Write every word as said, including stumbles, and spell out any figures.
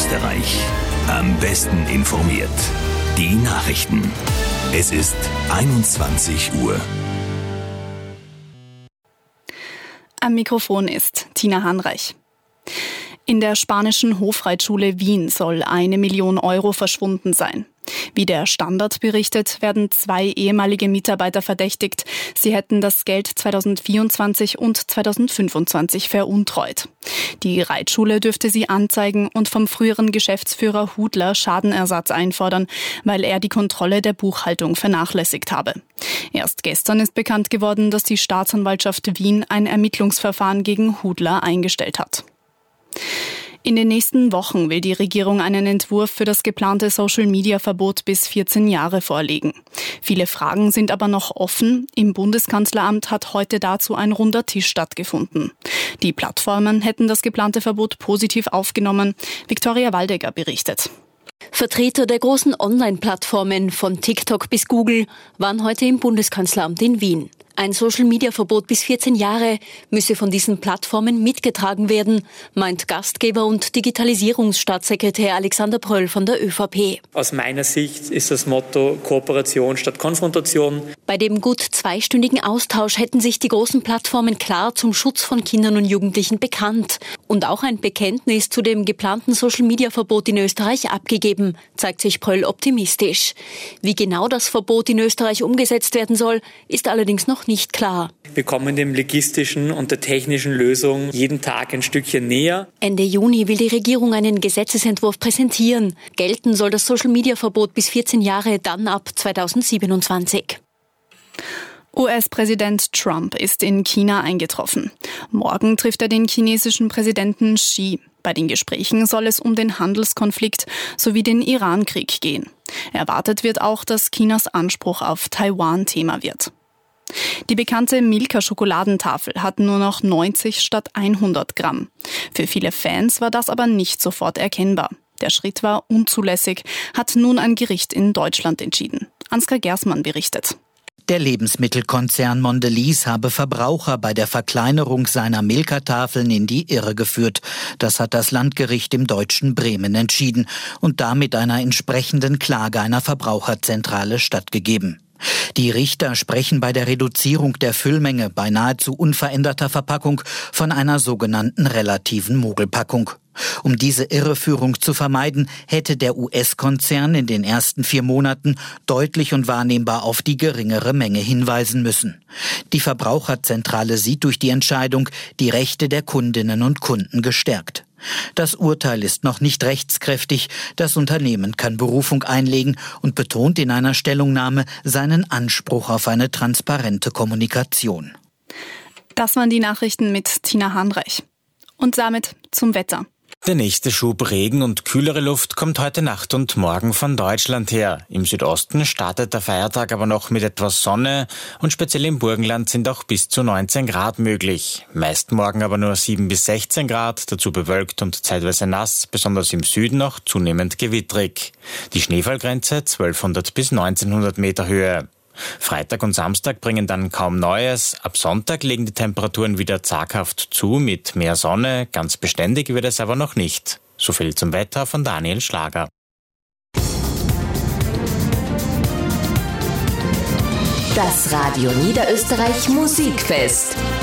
Niederösterreich. Am besten informiert. Die Nachrichten. Es ist einundzwanzig Uhr. Am Mikrofon ist Tina Hanreich. In der spanischen Hofreitschule Wien soll eine Million Euro verschwunden sein. Wie der Standard berichtet, werden zwei ehemalige Mitarbeiter verdächtigt. Sie hätten das Geld zweitausendvierundzwanzig und zweitausendfünfundzwanzig veruntreut. Die Reitschule dürfte sie anzeigen und vom früheren Geschäftsführer Hudler Schadenersatz einfordern, weil er die Kontrolle der Buchhaltung vernachlässigt habe. Erst gestern ist bekannt geworden, dass die Staatsanwaltschaft Wien ein Ermittlungsverfahren gegen Hudler eingestellt hat. In den nächsten Wochen will die Regierung einen Entwurf für das geplante Social-Media-Verbot bis vierzehn Jahre vorlegen. Viele Fragen sind aber noch offen. Im Bundeskanzleramt hat heute dazu ein runder Tisch stattgefunden. Die Plattformen hätten das geplante Verbot positiv aufgenommen. Viktoria Waldegger berichtet. Vertreter der großen Online-Plattformen von TikTok bis Google waren heute im Bundeskanzleramt in Wien. Ein Social-Media-Verbot bis vierzehn Jahre müsse von diesen Plattformen mitgetragen werden, meint Gastgeber und Digitalisierungsstaatssekretär Alexander Pröll von der ÖVP. Aus meiner Sicht ist das Motto Kooperation statt Konfrontation. Bei dem gut zweistündigen Austausch hätten sich die großen Plattformen klar zum Schutz von Kindern und Jugendlichen bekannt und auch ein Bekenntnis zu dem geplanten Social-Media-Verbot in Österreich abgegeben, zeigt sich Pröll optimistisch. Wie genau das Verbot in Österreich umgesetzt werden soll, ist allerdings noch nicht klar. Wir kommen dem logistischen und der technischen Lösung jeden Tag ein Stückchen näher. Ende Juni will die Regierung einen Gesetzesentwurf präsentieren. Gelten soll das Social-Media-Verbot bis vierzehn Jahre, dann ab zweitausendsiebenundzwanzig. U S-Präsident Trump ist in China eingetroffen. Morgen trifft er den chinesischen Präsidenten Xi. Bei den Gesprächen soll es um den Handelskonflikt sowie den Iran-Krieg gehen. Erwartet wird auch, dass Chinas Anspruch auf Taiwan Thema wird. Die bekannte Milka-Schokoladentafel hat nur noch neunzig statt hundert Gramm. Für viele Fans war das aber nicht sofort erkennbar. Der Schritt war unzulässig, hat nun ein Gericht in Deutschland entschieden. Ansgar Gersmann berichtet. Der Lebensmittelkonzern Mondelez habe Verbraucher bei der Verkleinerung seiner Milka-Tafeln in die Irre geführt. Das hat das Landgericht im deutschen Bremen entschieden und damit einer entsprechenden Klage einer Verbraucherzentrale stattgegeben. Die Richter sprechen bei der Reduzierung der Füllmenge bei nahezu unveränderter Verpackung von einer sogenannten relativen Mogelpackung. Um diese Irreführung zu vermeiden, hätte der U S-Konzern in den ersten vier Monaten deutlich und wahrnehmbar auf die geringere Menge hinweisen müssen. Die Verbraucherzentrale sieht durch die Entscheidung die Rechte der Kundinnen und Kunden gestärkt. Das Urteil ist noch nicht rechtskräftig. Das Unternehmen kann Berufung einlegen und betont in einer Stellungnahme seinen Anspruch auf eine transparente Kommunikation. Das waren die Nachrichten mit Tina Hanreich. Und damit zum Wetter. Der nächste Schub Regen und kühlere Luft kommt heute Nacht und morgen von Deutschland her. Im Südosten startet der Feiertag aber noch mit etwas Sonne und speziell im Burgenland sind auch bis zu neunzehn Grad möglich. Meist morgen aber nur sieben bis sechzehn Grad, dazu bewölkt und zeitweise nass, besonders im Süden noch zunehmend gewittrig. Die Schneefallgrenze zwölfhundert bis neunzehnhundert Meter Höhe. Freitag und Samstag bringen dann kaum Neues. Ab Sonntag legen die Temperaturen wieder zaghaft zu mit mehr Sonne. Ganz beständig wird es aber noch nicht. So viel zum Wetter von Daniel Schlager. Das Radio Niederösterreich Musikfest.